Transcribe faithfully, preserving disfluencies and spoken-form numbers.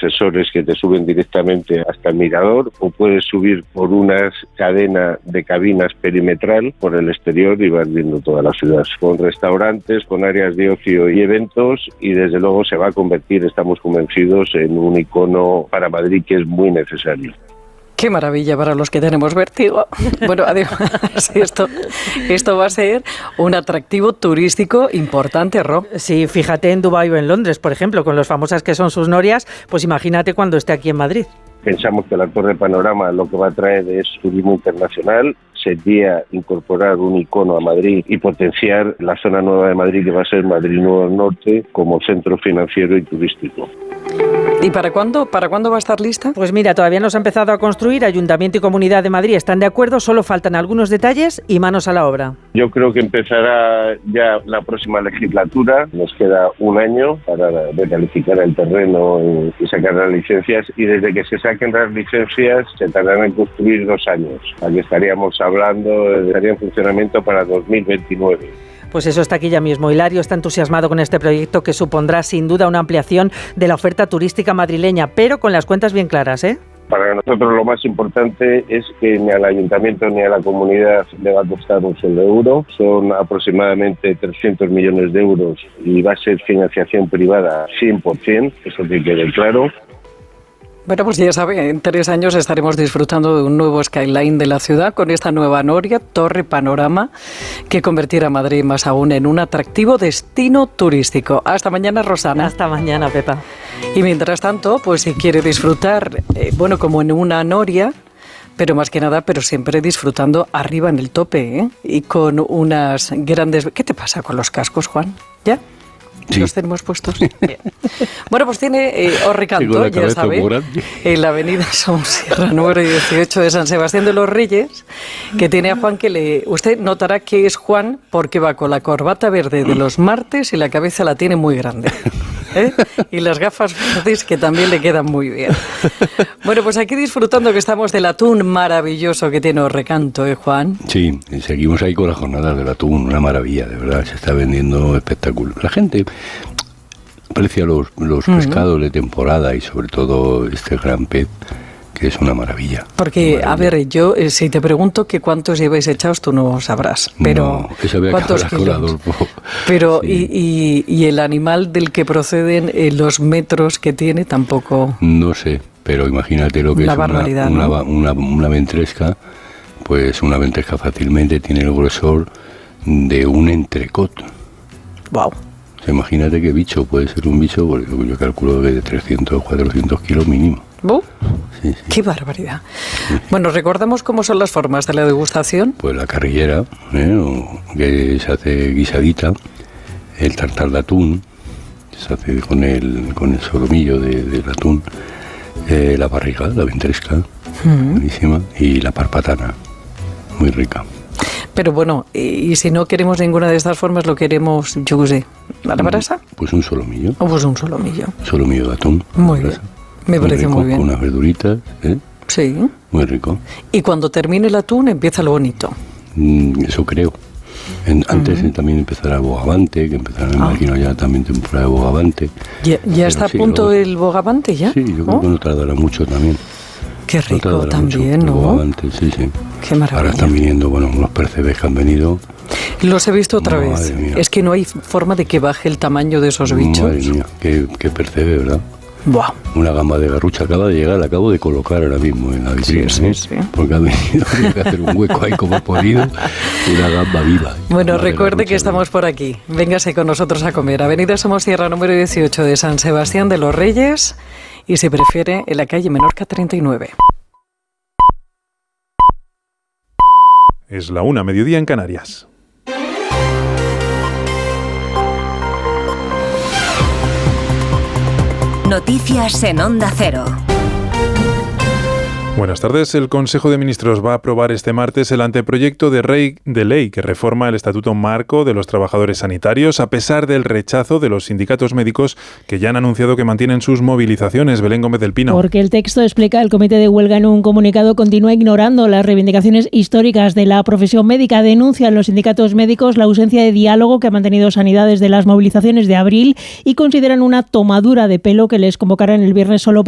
ascensores que te suben directamente hasta el mirador, o puedes subir por una cadena de cabinas perimetral por el exterior y vas viendo toda la ciudad, con restaurantes, con áreas de ocio y eventos, y desde luego se va a convertir, estamos convencidos, en un icono para Madrid que es muy necesario. ¡Qué maravilla para los que tenemos vértigo! Bueno, además, esto, esto va a ser un atractivo turístico importante, Ro. Sí, fíjate en Dubái o en Londres, por ejemplo, con los famosas que son sus norias, pues imagínate cuando esté aquí en Madrid. Pensamos que la Torre Panorama lo que va a traer es turismo internacional, sería incorporar un icono a Madrid y potenciar la zona nueva de Madrid, que va a ser Madrid Nuevo Norte, como centro financiero y turístico. ¿Y para cuándo, para cuándo va a estar lista? Pues mira, todavía no se ha empezado a construir, Ayuntamiento y Comunidad de Madrid están de acuerdo, solo faltan algunos detalles y manos a la obra. Yo creo que empezará ya la próxima legislatura, nos queda un año para recalificar el terreno y sacar las licencias, y desde que se saquen las licencias se tardarán en construir dos años, aquí estaríamos hablando, estaría en funcionamiento para dos mil veintinueve. Pues eso está aquí ya mismo. Hilario está entusiasmado con este proyecto que supondrá sin duda una ampliación de la oferta turística madrileña, pero con las cuentas bien claras, ¿eh? Para nosotros lo más importante es que ni al ayuntamiento ni a la comunidad le va a costar un solo euro. Son aproximadamente trescientos millones de euros y va a ser financiación privada cien por ciento, eso que quede claro. Bueno, pues ya sabe, en tres años estaremos disfrutando de un nuevo skyline de la ciudad con esta nueva noria, Torre Panorama, que convertirá a Madrid más aún en un atractivo destino turístico. Hasta mañana, Rosana. Hasta mañana, Pepa. Y mientras tanto, pues si quiere disfrutar, eh, bueno, como en una noria, pero más que nada, pero siempre disfrutando arriba en el tope, ¿eh? Y con unas grandes... ¿Qué te pasa con los cascos, Juan? ¿Ya? Sí. ¿Los tenemos puestos? Bien. Bueno, pues tiene eh, Orricanto, ya sabe, en la avenida Somosierra número dieciocho de San Sebastián de los Reyes, que tiene a Juan que le... Usted notará que es Juan porque va con la corbata verde de los martes y la cabeza la tiene muy grande, ¿eh? Y las gafas verdes que también le quedan muy bien. Bueno, pues aquí disfrutando que estamos del atún maravilloso que tiene Orricanto, ¿eh, Juan? Sí, seguimos ahí con las jornadas del atún, una maravilla, de verdad, se está vendiendo espectacular. La gente aprecia los, los uh-huh. pescados de temporada y sobre todo este gran pez, que es una maravilla. Porque, una a maravilla. ver, yo eh, si te pregunto que cuántos lleváis echados, tú no sabrás. Pero, no, eso había ¿cuántos que hablar con Adolfo. Pero, sí. y, y, y el animal del que proceden eh, los metros que tiene tampoco... No sé, pero imagínate lo que una es una, una, ¿no? una, una ventresca, pues una ventresca fácilmente tiene el grosor de un entrecot. Wow. Imagínate qué bicho, puede ser un bicho, porque yo calculo que de trescientos, cuatrocientos kilos mínimo. ¿Oh? Sí, sí. ¡Qué barbaridad! Sí. Bueno, ¿recordamos cómo son las formas de la degustación? Pues la carrillera, ¿eh? O que se hace guisadita, el tartar de atún, se hace con el, con el solomillo de, del atún, eh, la barriga, la ventresca, mm. buenísima, y la parpatana, muy rica. Pero bueno, y si no queremos ninguna de estas formas, lo queremos, yo qué sé, ¿a la brasa? Pues un solomillo. O pues un solomillo. Solomillo de atún. Muy bien, me muy parece rico, muy bien. Con unas verduritas, ¿eh? Sí. Muy rico. Y cuando termine el atún empieza lo bonito. Mm, eso creo. En, antes uh-huh. también empezará el bogavante, que empezará, me ah. imagino, ya también temporada de bogavante. ¿Ya, ya está sí, a punto luego, el bogavante ya? Sí, yo creo ¿Oh? que no tardará mucho también. Qué rico no también, mucho, ¿no? Bogavante, sí, sí. Qué maravilla. Ahora están viniendo, bueno, unos percebes que han venido. Los he visto otra no, vez. Es que no hay forma de que baje el tamaño de esos bichos. Madre mía, qué, qué percebe, ¿verdad? Buah. Una gamba de garrucha acaba de llegar, la acabo de colocar ahora mismo en la vitrina, sí, sí, ¿eh? sí. Porque ha venido, tiene que hacer un hueco ahí como ha podido, una gamba viva. Bueno, recuerde que estamos por aquí. Véngase con nosotros a comer. Avenida Somosierra número dieciocho de San Sebastián de los Reyes y, si prefiere, en la calle Menorca treinta y nueve. Es la una, mediodía en Canarias. Noticias en Onda Cero. Buenas tardes. El Consejo de Ministros va a aprobar este martes el anteproyecto de, rey, de ley que reforma el Estatuto Marco de los Trabajadores Sanitarios, a pesar del rechazo de los sindicatos médicos que ya han anunciado que mantienen sus movilizaciones. Belén Gómez del Pino. Porque el texto, explica el Comité de Huelga en un comunicado, continúa ignorando las reivindicaciones históricas de la profesión médica. Denuncian los sindicatos médicos la ausencia de diálogo que ha mantenido Sanidad desde las movilizaciones de abril y consideran una tomadura de pelo que les convocaran el viernes solo para